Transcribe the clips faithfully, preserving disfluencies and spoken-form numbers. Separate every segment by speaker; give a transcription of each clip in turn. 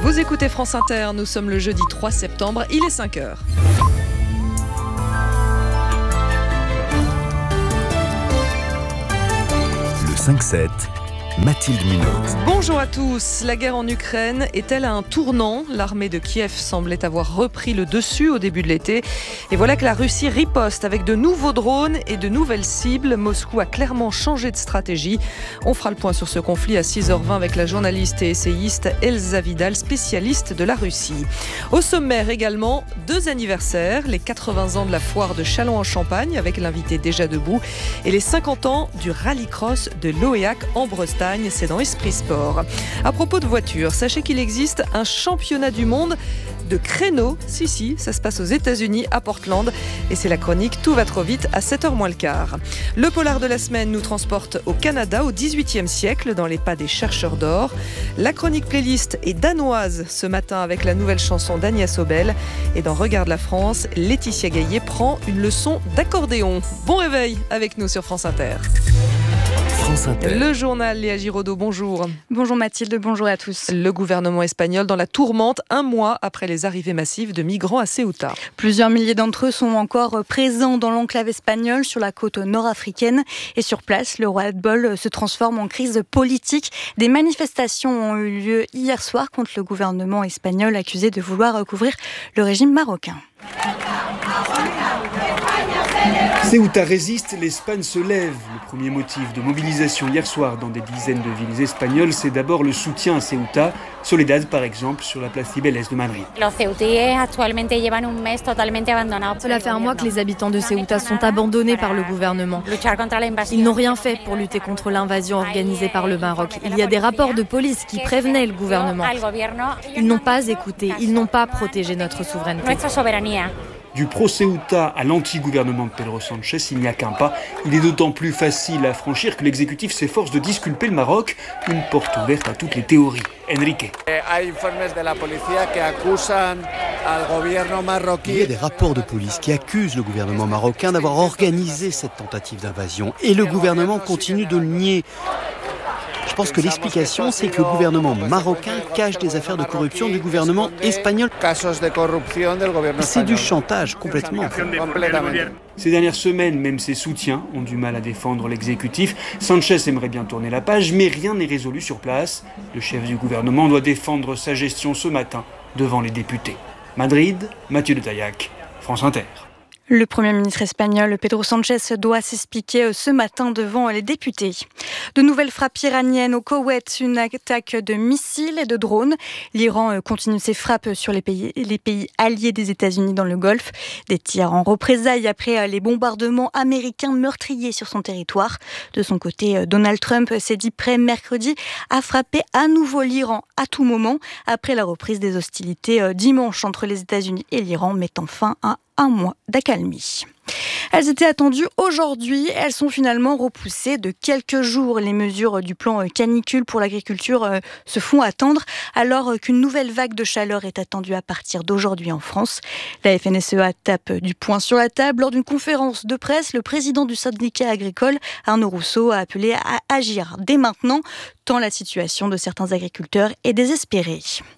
Speaker 1: Vous écoutez France Inter, nous sommes le jeudi trois septembre, il est cinq heures.
Speaker 2: Le cinq sept, Mathilde Munoz.
Speaker 1: Bonjour à tous. La guerre en Ukraine est-elle à un tournant ? L'armée de Kiev semblait avoir repris le dessus au début de l'été. Et voilà que la Russie riposte avec de nouveaux drones et de nouvelles cibles. Moscou a clairement changé de stratégie. On fera le point sur ce conflit à six heures vingt avec la journaliste et essayiste Elsa Vidal, spécialiste de la Russie. Au sommaire également, deux anniversaires. Les quatre-vingts ans de la foire de Châlons-en-Champagne avec l'invité déjà debout. Et les cinquante ans du rallycross de Loéac en Bretagne. C'est dans Esprit Sport. À propos de voitures, sachez qu'il existe un championnat du monde de créneaux. Si, si, ça se passe aux États-Unis, à Portland. Et c'est la chronique Tout va trop vite à sept heures moins le quart. Le polar de la semaine nous transporte au Canada au dix-huitième siècle, dans les pas des chercheurs d'or. La chronique playlist est danoise ce matin avec la nouvelle chanson d'Agnès Obel. Et dans Regarde la France, Laetitia Gaillet prend une leçon d'accordéon. Bon réveil avec nous sur France Inter.
Speaker 2: France Inter.
Speaker 1: Le journal, Léa Giraudot, bonjour.
Speaker 3: Bonjour Mathilde, bonjour à tous.
Speaker 1: Le gouvernement espagnol dans la tourmente un mois après les arrivées massives de migrants à Ceuta.
Speaker 3: Plusieurs milliers d'entre eux sont encore présents dans l'enclave espagnole sur la côte nord-africaine. Et sur place, le ras-le-bol se transforme en crise politique. Des manifestations ont eu lieu hier soir contre le gouvernement espagnol accusé de vouloir recouvrir le régime marocain.
Speaker 4: Ceuta résiste, l'Espagne se lève. Le premier motif de mobilisation hier soir dans des dizaines de villes espagnoles, c'est d'abord le soutien à Ceuta. Soledad, par exemple, sur la place Cibeles de Madrid.
Speaker 5: Cela fait un mois que les habitants de Ceuta sont abandonnés par le gouvernement. Ils n'ont rien fait pour lutter contre l'invasion organisée par le Maroc. Il y a des rapports de police qui prévenaient le gouvernement. Ils n'ont pas écouté, ils n'ont pas protégé notre souveraineté.
Speaker 4: Du pro-Ceuta à l'anti-gouvernement de Pedro Sánchez, il n'y a qu'un pas. Il est d'autant plus facile à franchir que l'exécutif s'efforce de disculper le Maroc, une porte ouverte à toutes les théories. Enrique.
Speaker 6: Il
Speaker 7: y a des rapports de police qui accusent le gouvernement marocain d'avoir organisé cette tentative d'invasion. Et le gouvernement continue de le nier. Je pense que l'explication, c'est que le gouvernement marocain cache des affaires de corruption du gouvernement espagnol. C'est du chantage, complètement.
Speaker 4: Ces dernières semaines, même ses soutiens ont du mal à défendre l'exécutif. Sanchez aimerait bien tourner la page, mais rien n'est résolu sur place. Le chef du gouvernement doit défendre sa gestion ce matin devant les députés. Madrid, Mathieu de Taillac, France Inter.
Speaker 3: Le Premier ministre espagnol Pedro Sánchez doit s'expliquer ce matin devant les députés. De nouvelles frappes iraniennes au Koweït, une attaque de missiles et de drones. L'Iran continue ses frappes sur les pays, les pays alliés des États-Unis dans le Golfe. Des tirs en représailles après les bombardements américains meurtriers sur son territoire. De son côté, Donald Trump s'est dit prêt mercredi à frapper à nouveau l'Iran à tout moment après la reprise des hostilités dimanche entre les États-Unis et l'Iran, mettant fin à un mois d'accalmie. Elles étaient attendues aujourd'hui, elles sont finalement repoussées de quelques jours. Les mesures du plan canicule pour l'agriculture se font attendre alors qu'une nouvelle vague de chaleur est attendue à partir d'aujourd'hui en France. La F N S E A tape du poing sur la table. Lors d'une conférence de presse, le président du syndicat agricole, Arnaud Rousseau, a appelé à agir dès maintenant, tant la situation de certains agriculteurs est désespérée.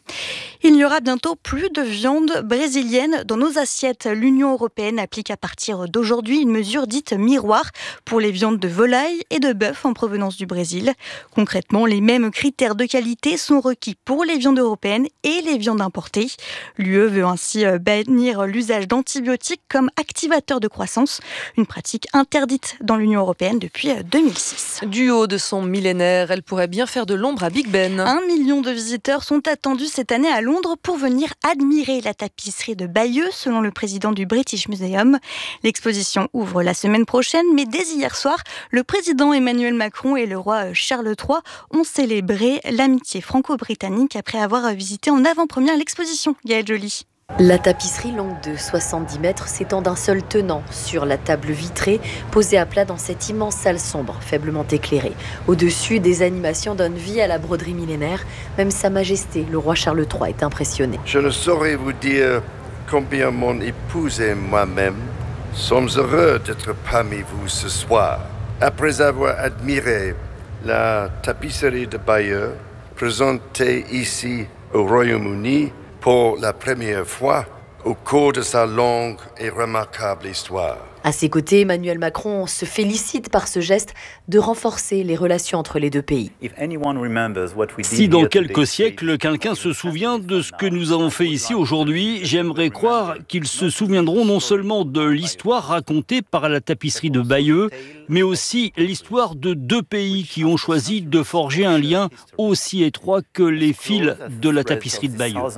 Speaker 3: Il n'y aura bientôt plus de viande brésilienne dans nos assiettes. L'Union européenne applique à partir d'aujourd'hui une mesure dite miroir pour les viandes de volaille et de bœuf en provenance du Brésil. Concrètement, les mêmes critères de qualité sont requis pour les viandes européennes et les viandes importées. L'U E veut ainsi bannir l'usage d'antibiotiques comme activateurs de croissance, une pratique interdite dans l'Union européenne depuis deux mille six.
Speaker 1: Du haut de son millénaire, elle pourrait bien faire de l'ombre à Big Ben.
Speaker 3: Un million de visiteurs sont attendus cette année à Londres pour venir admirer la tapisserie de Bayeux, selon le président du British Museum. L'exposition ouvre la semaine prochaine, mais dès hier soir, le président Emmanuel Macron et le roi Charles trois ont célébré l'amitié franco-britannique après avoir visité en avant-première l'exposition. Gaëlle Joly.
Speaker 8: La tapisserie longue de soixante-dix mètres s'étend d'un seul tenant sur la table vitrée, posée à plat dans cette immense salle sombre, faiblement éclairée. Au-dessus, des animations donnent vie à la broderie millénaire. Même Sa Majesté, le roi Charles trois, est impressionné.
Speaker 9: Je ne saurais vous dire combien mon épouse et moi-même sommes heureux d'être parmi vous ce soir. Après avoir admiré la tapisserie de Bayeux, présentée ici au Royaume-Uni pour la première fois au cours de sa longue et remarquable histoire.
Speaker 8: À ses côtés, Emmanuel Macron se félicite par ce geste de renforcer les relations entre les deux pays.
Speaker 6: Si dans quelques siècles, quelqu'un se souvient de ce que nous avons fait ici aujourd'hui, j'aimerais croire qu'ils se souviendront non seulement de l'histoire racontée par la tapisserie de Bayeux, mais aussi l'histoire de deux pays qui ont choisi de forger un lien aussi étroit que les fils de la tapisserie de Bayeux.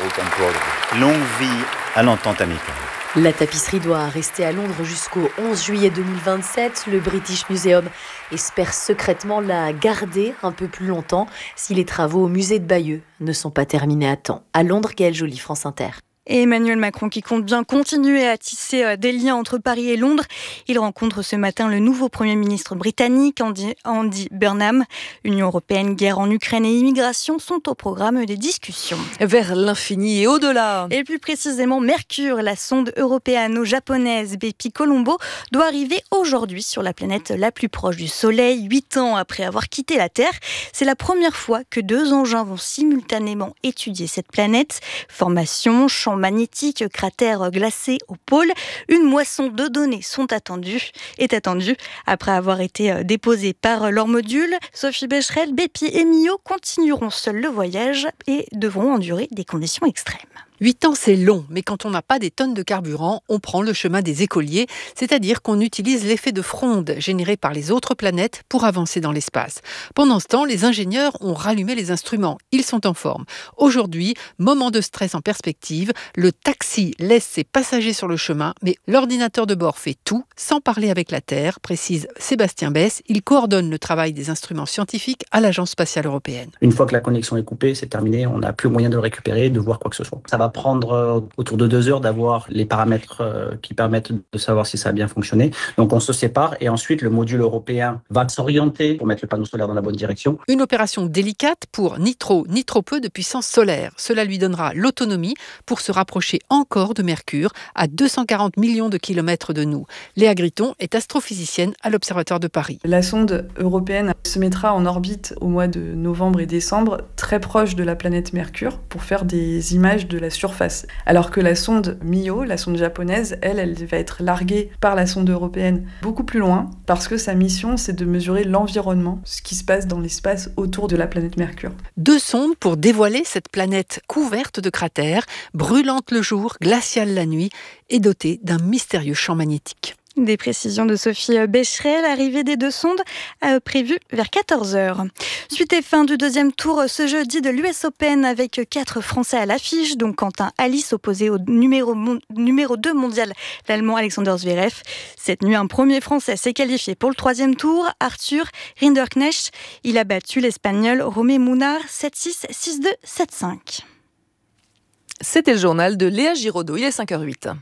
Speaker 10: Longue vie à l'entente amicale.
Speaker 8: La tapisserie doit rester à Londres jusqu'au onze juillet deux mille vingt-sept. Le British Museum espère secrètement la garder un peu plus longtemps si les travaux au musée de Bayeux ne sont pas terminés à temps. À Londres, Gaëlle Joly, France Inter.
Speaker 3: Et Emmanuel Macron qui compte bien continuer à tisser des liens entre Paris et Londres. Il rencontre ce matin le nouveau Premier ministre britannique, Andy, Andy Burnham. Union européenne, guerre en Ukraine et immigration sont au programme des discussions.
Speaker 1: Vers l'infini et au-delà.
Speaker 3: Et plus précisément, Mercure, la sonde européano-japonaise Bepi Colombo, doit arriver aujourd'hui sur la planète la plus proche du Soleil, huit ans après avoir quitté la Terre. C'est la première fois que deux engins vont simultanément étudier cette planète. Formation, champ magnétique, cratères glacés au pôle. Une moisson de données sont attendues, est attendue après avoir été déposées par leur module. Sophie Becherel, Bepi et Mio continueront seuls le voyage et devront endurer des conditions extrêmes.
Speaker 11: Huit ans, c'est long, mais quand on n'a pas des tonnes de carburant, on prend le chemin des écoliers, c'est-à-dire qu'on utilise l'effet de fronde généré par les autres planètes pour avancer dans l'espace. Pendant ce temps, les ingénieurs ont rallumé les instruments. Ils sont en forme. Aujourd'hui, moment de stress en perspective, le taxi laisse ses passagers sur le chemin, mais l'ordinateur de bord fait tout, sans parler avec la Terre, précise Sébastien Besse. Il coordonne le travail des instruments scientifiques à l'Agence spatiale européenne.
Speaker 12: Une fois que la connexion est coupée, c'est terminé, on n'a plus moyen de le récupérer, de voir quoi que ce soit. Ça va prendre autour de deux heures d'avoir les paramètres qui permettent de savoir si ça a bien fonctionné. Donc on se sépare et ensuite le module européen va s'orienter pour mettre le panneau solaire dans la bonne direction.
Speaker 11: Une opération délicate pour ni trop ni trop peu de puissance solaire. Cela lui donnera l'autonomie pour se rapprocher encore de Mercure à deux cent quarante millions de kilomètres de nous. Léa Griton est astrophysicienne à l'Observatoire de Paris.
Speaker 13: La sonde européenne se mettra en orbite au mois de novembre et décembre, très proche de la planète Mercure, pour faire des images de la surface. Alors que la sonde Mio, la sonde japonaise, elle, elle va être larguée par la sonde européenne beaucoup plus loin, parce que sa mission, c'est de mesurer l'environnement, ce qui se passe dans l'espace autour de la planète Mercure.
Speaker 11: Deux sondes pour dévoiler cette planète couverte de cratères, brûlante le jour, glaciale la nuit, et dotée d'un mystérieux champ magnétique.
Speaker 3: Des précisions de Sophie Becherel, arrivée des deux sondes euh, prévues vers quatorze heures. Suite et fin du deuxième tour ce jeudi de l'U S Open avec quatre Français à l'affiche, donc Quentin Alice opposé au numéro, mon, numéro deux mondial, l'Allemand Alexander Zverev. Cette nuit, un premier Français s'est qualifié pour le troisième tour, Arthur Rinderknecht. Il a battu l'Espagnol Romé Munar sept six, six deux, sept cinq.
Speaker 1: C'était le journal de Léa Giraudot, il est cinq heures huit.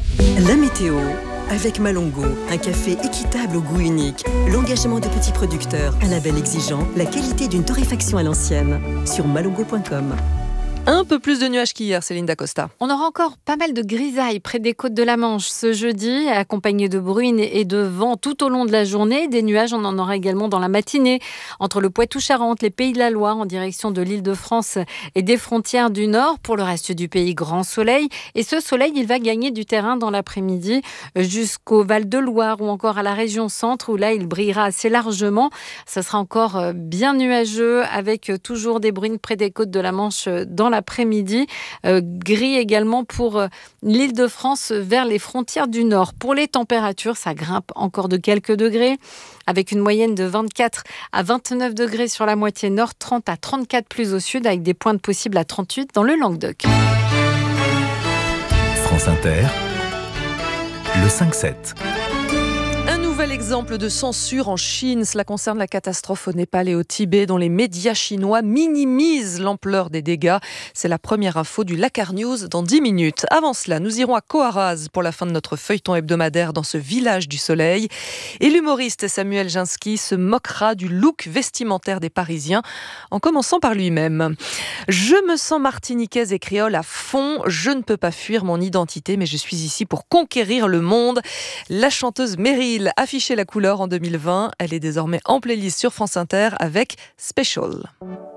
Speaker 14: La météo avec Malongo, un café équitable au goût unique, l'engagement de petits producteurs, un label exigeant, la qualité d'une torréfaction à l'ancienne. Sur malongo point com.
Speaker 1: Un peu plus de nuages qu'hier, Céline Dacosta.
Speaker 15: On aura encore pas mal de grisailles près des côtes de la Manche ce jeudi, accompagné de bruine et de vent tout au long de la journée. Des nuages, on en aura également dans la matinée, entre le Poitou-Charentes, les Pays de la Loire, en direction de l'Île-de-France et des frontières du Nord. Pour le reste du pays, grand soleil. Et ce soleil, il va gagner du terrain dans l'après-midi jusqu'au Val-de-Loire ou encore à la région centre, où là, il brillera assez largement. Ça sera encore bien nuageux, avec toujours des bruines près des côtes de la Manche dans l'après-midi. Euh, gris également pour euh, l'Île-de-France vers les frontières du Nord. Pour les températures, ça grimpe encore de quelques degrés, avec une moyenne de vingt-quatre à vingt-neuf degrés sur la moitié nord, trente à trente-quatre plus au sud, avec des pointes possibles à trente-huit dans le Languedoc.
Speaker 2: France Inter, le cinq sept.
Speaker 1: Un nouvel exemple de censure en Chine. Cela concerne la catastrophe au Népal et au Tibet, dont les médias chinois minimisent l'ampleur des dégâts. C'est la première info du Lakar News dans dix minutes. Avant cela, nous irons à Coaraz pour la fin de notre feuilleton hebdomadaire dans ce village du soleil. Et l'humoriste Samuel Ginsky se moquera du look vestimentaire des Parisiens, en commençant par lui-même. Je me sens martiniquaise et créole à fond. Je ne peux pas fuir mon identité, mais je suis ici pour conquérir le monde. La chanteuse Meryl affichait la couleur en deux mille vingt. Elle est désormais en playlist sur France Inter avec Special.